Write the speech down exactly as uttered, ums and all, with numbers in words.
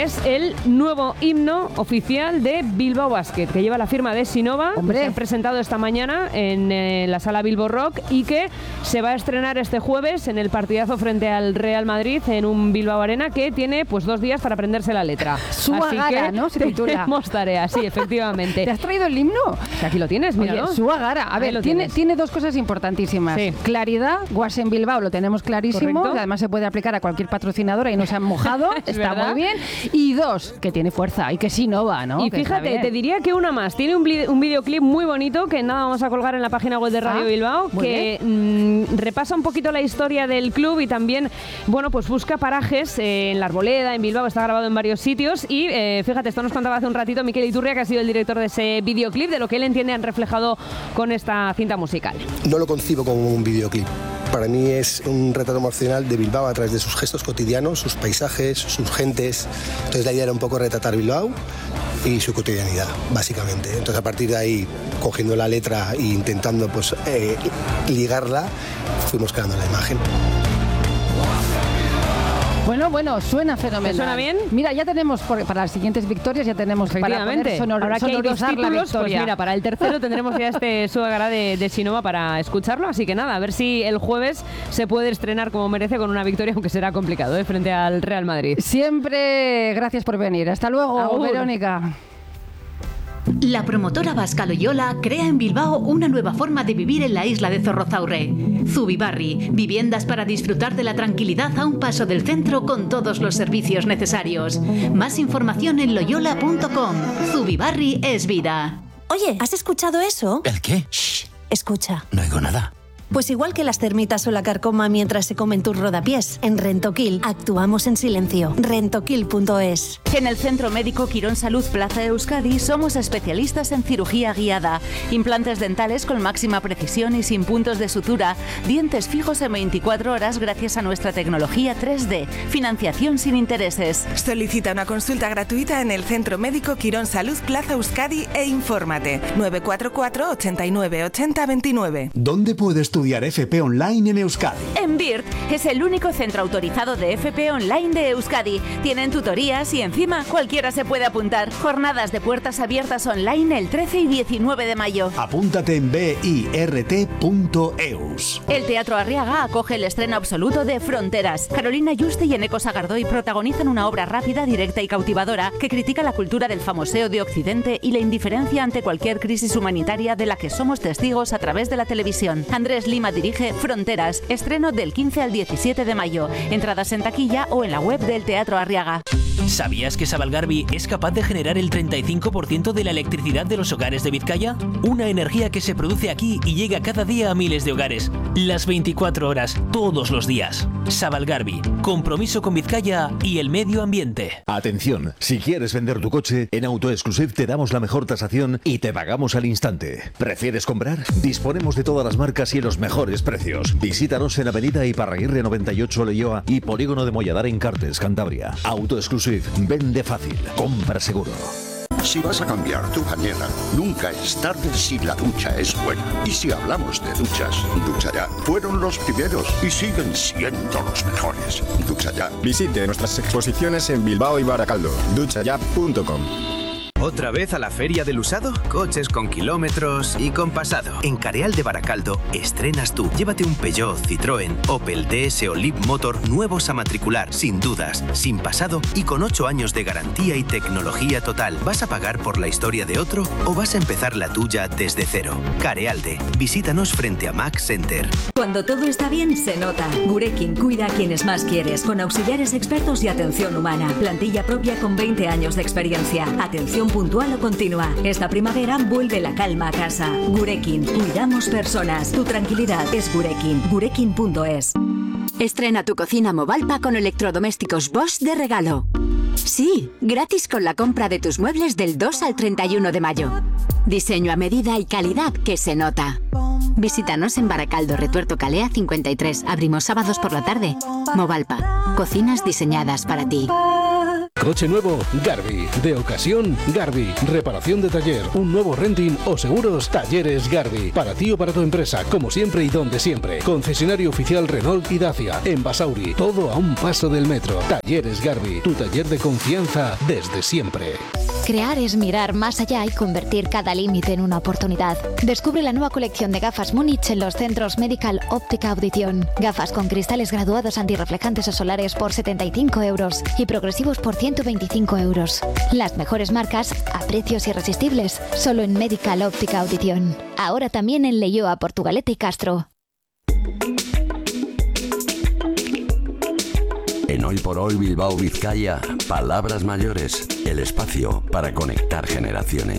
es el nuevo himno oficial de Bilbao Basket, que lleva la firma de Sinova. Hombre. Se ha presentado esta mañana en eh, la sala Bilbo Rock y que se va a estrenar este jueves en el partidazo frente al Real Madrid en un Bilbao Arena, que tiene pues dos días para aprenderse la letra. Suagara, ¿no? Se titula. Tenemos tarea, sí, efectivamente. ¿Te has traído el himno? O sea, aquí lo tienes, míralo. Oye, Suagara. A ver, tiene, tiene dos cosas importantísimas. Sí. Claridad, Guas en Bilbao lo tenemos clarísimo. Correcto. Además se puede aplicar a cualquier patrocinadora y no se han mojado. Está verdad. muy bien. Y dos, que tiene fuerza y que sí no va, ¿no? Y Que está fíjate, bien. te diría que una más. Tiene un, bli- un videoclip muy bonito que nada vamos a colgar en la página web de Radio Ah, Bilbao, muy que mm, repasa un poquito la historia del club y también, bueno, pues busca parajes eh, en la Arboleda, en Bilbao, está grabado en varios sitios y eh, fíjate, esto nos contaba hace un ratito Miquel Iturria, que ha sido el director de ese videoclip, de lo que él entiende han reflejado con esta cinta musical. No lo concibo como un videoclip. Para mí es un retrato emocional de Bilbao a través de sus gestos cotidianos, sus paisajes, sus gentes. Entonces la idea era un poco retratar Bilbao y su cotidianidad, básicamente. Entonces a partir de ahí, cogiendo la letra e intentando pues, eh, ligarla, fuimos creando la imagen. Bueno, bueno, suena fenomenal. ¿Te suena bien? Mira, ya tenemos, por- para las siguientes victorias, ya tenemos para poner sonor, Ahora que hay dos sonorizar la títulos, pues victoria. mira, para el tercero tendremos ya este Suagara de, de Sinova para escucharlo, así que nada, a ver si el jueves se puede estrenar como merece con una victoria, aunque será complicado, ¿eh? Frente al Real Madrid. Siempre gracias por venir. Hasta luego, Agur. Verónica. La promotora Basca Loyola crea en Bilbao una nueva forma de vivir en la isla de Zorrozaurre. Zubibarri, viviendas para disfrutar de la tranquilidad a un paso del centro con todos los servicios necesarios. Más información en loyola punto com. Zubibarri es vida. Oye, ¿has escuchado eso? ¿El qué? Shh, Escucha. no oigo nada. Pues igual que las termitas o la carcoma mientras se comen tus rodapiés, en Rentoquil actuamos en silencio. rentoquil punto es. En el Centro Médico Quirón Salud Plaza Euskadi somos especialistas en cirugía guiada, implantes dentales con máxima precisión y sin puntos de sutura, dientes fijos en veinticuatro horas gracias a nuestra tecnología tres D, financiación sin intereses. Solicita una consulta gratuita en el Centro Médico Quirón Salud Plaza Euskadi e infórmate. nueve cuatro cuatro, ocho nueve, ocho cero dos nueve. ¿Dónde puedes estudiar F P Online en Euskadi? En BIRT es el único centro autorizado de F P Online de Euskadi. Tienen tutorías y encima cualquiera se puede apuntar. Jornadas de puertas abiertas online el trece y diecinueve de mayo. Apúntate en birt punto eus. El Teatro Arriaga acoge el estreno absoluto de Fronteras. Carolina Yuste y Eneko Sagardoy protagonizan una obra rápida, directa y cautivadora que critica la cultura del famoseo de Occidente y la indiferencia ante cualquier crisis humanitaria de la que somos testigos a través de la televisión. Andrés Lima dirige Fronteras, estreno del quince al diecisiete de mayo. Entradas en taquilla o en la web del Teatro Arriaga. ¿Sabías que Sabalgarbi es capaz de generar el treinta y cinco por ciento de la electricidad de los hogares de Vizcaya? Una energía que se produce aquí y llega cada día a miles de hogares. Las veinticuatro horas, todos los días. Sabalgarbi, compromiso con Vizcaya y el medio ambiente. Atención, si quieres vender tu coche, en AutoExclusive te damos la mejor tasación y te pagamos al instante. ¿Prefieres comprar? Disponemos de todas las marcas y los mejores precios. Visítanos en Avenida Iparraguirre noventa y ocho Leioa y Polígono de Molladar en Cartes, Cantabria. AutoExclusive, vende fácil, compra seguro. Si vas a cambiar tu bañera, nunca es tarde si la ducha es buena. Y si hablamos de duchas, Ducha Ya fueron los primeros y siguen siendo los mejores. Ducha Ya. Visite nuestras exposiciones en Bilbao y Baracaldo. ducha ya punto com. ¿Otra vez a la Feria del Usado? Coches con kilómetros y con pasado. En Careal de Baracaldo estrenas tú. Llévate un Peugeot, Citroën, Opel, D S o Leapmotor nuevos a matricular, sin dudas, sin pasado y con ocho años de garantía y tecnología total. ¿Vas a pagar por la historia de otro o vas a empezar la tuya desde cero? Carealde. Visítanos frente a Max Center. Cuando todo está bien, se nota. Gurekin cuida a quienes más quieres, con auxiliares expertos y atención humana. Plantilla propia con veinte años de experiencia. Atención puntual o continua. Esta primavera vuelve la calma a casa. Gurekin, cuidamos personas. Tu tranquilidad es Gurekin. Gurekin punto es. Estrena tu cocina Movalpa con electrodomésticos Bosch de regalo. Sí, gratis con la compra de tus muebles del dos al treinta y uno de mayo. Diseño a medida y calidad que se nota. Visítanos en Baracaldo, Retuerto Calea cincuenta y tres. Abrimos sábados por la tarde. Movalpa, cocinas diseñadas para ti. Coche nuevo, Garbi. De ocasión, Garbi. Reparación de taller, un nuevo renting o seguros, Talleres Garbi. Para ti o para tu empresa, como siempre y donde siempre. Concesionario oficial Renault y Dacia. En Basauri, todo a un paso del metro. Talleres Garbi, tu taller de confianza desde siempre. Crear es mirar más allá y convertir cada límite en una oportunidad. Descubre la nueva colección de gafas Múnich en los centros Medical Óptica Audición. Gafas con cristales graduados antirreflejantes o solares por setenta y cinco euros y progresivos por ciento veinticinco euros. Las mejores marcas a precios irresistibles, solo en Medical Óptica Audición. Ahora también en Leioa, Portugalete y Castro. En Hoy por Hoy Bilbao Vizcaya, Palabras Mayores, el espacio para conectar generaciones.